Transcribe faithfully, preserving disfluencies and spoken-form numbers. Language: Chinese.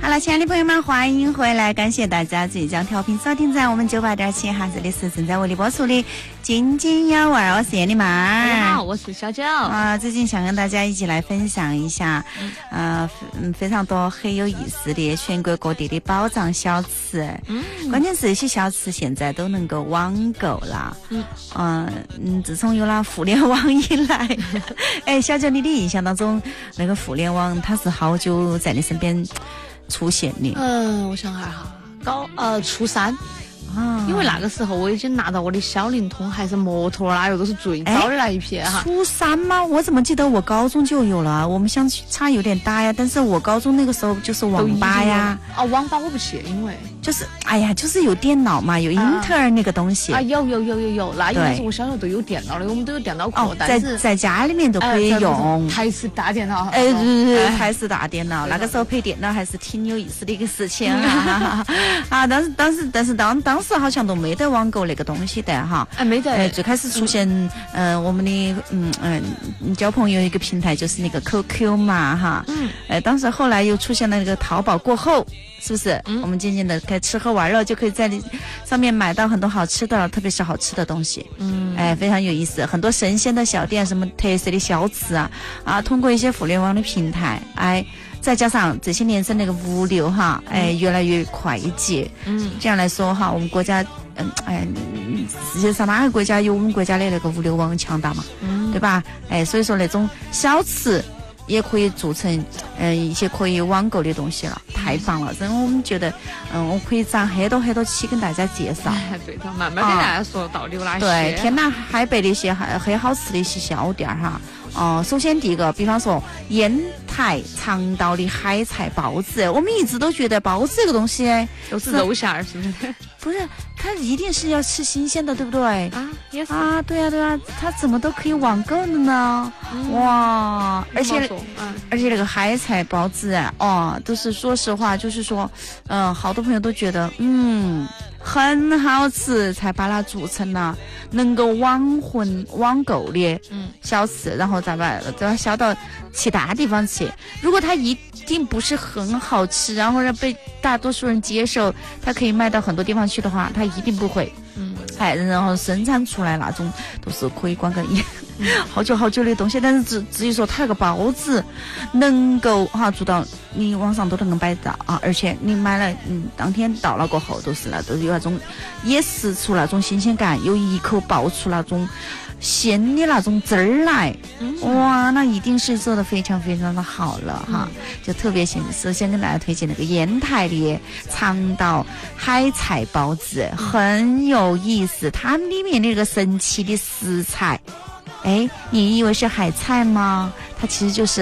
好了，亲爱的朋友们，欢迎回来，感谢大家即将调频收听在我们九八点七哈，这里是正在为你播出的津津有味，我是叶丽妈。 大家好，我是小九啊。最近想跟大家一起来分享一下，呃，嗯，非常多很有意思的全国各地的宝藏小吃。嗯，关键是这些小吃现在都能够网购了。嗯，嗯、呃，自从有了互联网以来，哎，小九，你的印象当中，那个互联网它是好久在你身边出现的？ 嗯，我想还哈，高呃初三。啊，因为那个时候我已经拿到我的小灵通，还是摩托啦，又都是最早的那一批哈。 初三吗？我怎么记得我高中就有了？我们相差有点大呀，但是我高中那个时候就是网吧呀。 哦，网吧我不去，因为就是哎呀，就是有电脑嘛，有英特尔那个东西啊，有有有有有，那应该是我小时候都有电脑的，我们都有电脑课， 哦、但是在家里面都可以用台式大电脑。 哎，对对对，台式大电脑，那个时候配电脑还是挺有意思的一个事情啊啊！当时当时但是当当时好像都没得网购那个东西的哈， 哎，没得。 哎，最开始出现，嗯、呃，我们的嗯嗯交朋友一个平台就是那个 Q Q 嘛哈，嗯，哎，当时后来又出现了那个淘宝过后。是不是、嗯、我们渐渐的该吃喝玩乐就可以在上面买到很多好吃的了，特别是好吃的东西，嗯，哎，非常有意思，很多神仙的小店，什么特色的小吃啊啊，通过一些互联网的平台，哎，再加上这些年是那个物流哈，哎，越来越快捷，嗯，这样来说哈，我们国家，嗯，哎，世界上哪个国家有我们国家的那个物流网强大嘛，嗯，对吧？哎，所以说那种小吃。也可以做成嗯、呃、一些可以网购的东西了，太棒了！所以我们觉得，嗯，我可以攒很多很多期跟大家介绍。 哎、对的，慢慢跟大家说到底有哪些。 对，天南海北的一些很很好吃的一些小店哈。哦、呃，首先第一个，比方说烟台长岛的海菜包子，我们一直都觉得包子这个东西都是肉馅儿，是不是？ 不是，它一定是要吃新鲜的，对不对？ 啊，也是啊，对啊，对啊，它怎么都可以网购的呢？嗯、哇，而且、嗯、而且那个海菜包子啊，哦，都是说实话，就是说，嗯、呃，好多朋友都觉得，嗯。很好吃，才把它做成了能够网混网购的小吃，嗯、然后再把再把销到其他地方去。如果它一定不是很好吃，然后让被大多数人接受，它可以卖到很多地方去的话，它一定不会。嗯，哎，然后生产出来那种都是可以管个一。嗯、好久好久的东西，但是至至于说它那个包子能够哈做到你网上都能够买到啊，而且你买了嗯当天到了过后都是那都有那种也吃出那种新鲜感，有一口爆出那种鲜的那种汁儿来，嗯、哇，那一定是做的非常非常的好了哈，嗯、就特别先首先跟大家推荐那个烟台的长岛海菜包子，嗯、很有意思，它里面那个神奇的食材。哎，你以为是海菜吗？它其实就是